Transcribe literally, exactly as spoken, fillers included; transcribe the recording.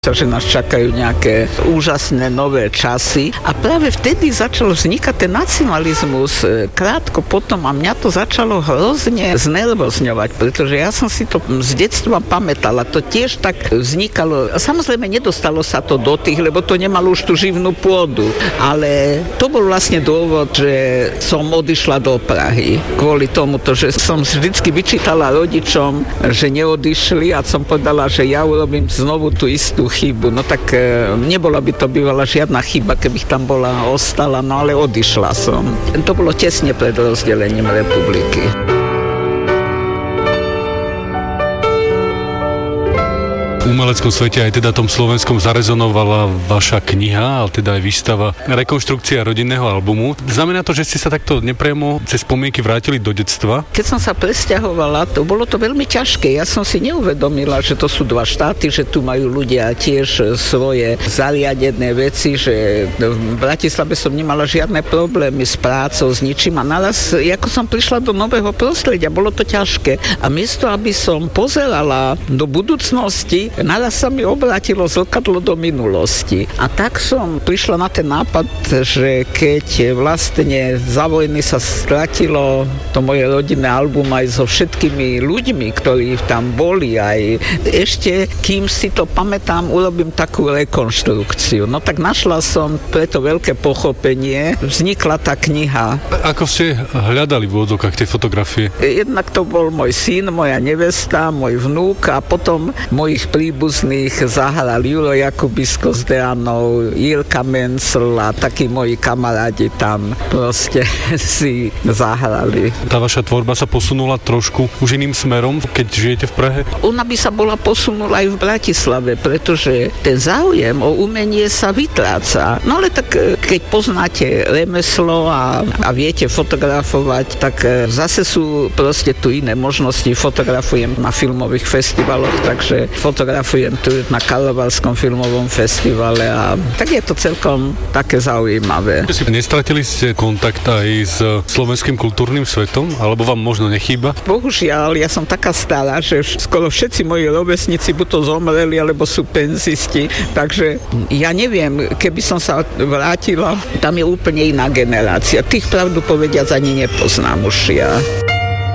že nás čakajú nejaké úžasné nové časy a práve vtedy začal vznikať ten nacionalizmus krátko potom a mňa to začalo hrozne znervozňovať, pretože ja som si to z detstva pamätala, to tiež tak vznikalo, samozrejme nedostalo sa to do tých, lebo to nemalo už tú živnú pôdu, ale to bol vlastne dôvod, že som odišla do Prahy kvôli tomu, že som vždycky vyčítala rodičom, že neodišli a som povedala, že ja urobím znovu tú istú chybu. No tak e, nebola by to bývala žiadna chyba, keby tam bola ostala, no ale odišla som. To bolo tesne pred rozdelením republiky. V umeleckom svete aj teda tom slovenskom zarezonovala vaša kniha, ale teda aj výstava Rekonštrukcia rodinného albumu. Znamená to, že ste sa takto nepriamo cez spomienky vrátili do detstva? Keď som sa presťahovala, to bolo to veľmi ťažké. Ja som si neuvedomila, že to sú dva štáty, že tu majú ľudia tiež svoje zariadené veci, že v Bratislave som nemala žiadne problémy s prácou, s ničím a naraz, ako som prišla do nového prostredia, bolo to ťažké. A miesto, aby som pozerala do budúcnosti, naraz sa mi obrátilo zrkadlo do minulosti. A tak som prišla na ten nápad, že keď vlastne za vojny sa stratilo to moje rodinné album aj so všetkými ľuďmi, ktorí tam boli, aj ešte, kým si to pamätám, urobím takú rekonštrukciu. No tak našla som preto veľké pochopenie. Vznikla tá kniha. Ako ste hľadali v odzokách tie fotografie? Jednak to bol môj syn, moja nevesta, môj vnúk a potom mojich príbuzných zahral Juro Jakubisko s Deanou, Jirka Mencl a takí moji kamarádi tam proste si zahrali. Tá vaša tvorba sa posunula trošku už iným smerom, keď žijete v Prahe? Ona by sa bola posunula aj v Bratislave, pretože ten záujem o umenie sa vytráca. No ale tak keď poznáte remeslo a, a viete fotografovať, tak zase sú proste tu iné možnosti. Fotografujem na filmových festivaloch, takže fotografujem tu na Karlovarskom filmovom festivale a tak je to celkom také zaujímavé. Nestratili ste kontakt aj s slovenským kultúrnym svetom? Alebo vám možno nechýba? Bohužiaľ, ja som taká stará, že skoro všetci moji rovesníci buď to zomreli, alebo sú penzisti, takže ja neviem, keby som sa vrátila, tam je úplne iná generácia. Tých pravdu povediac ani nepoznám už ja.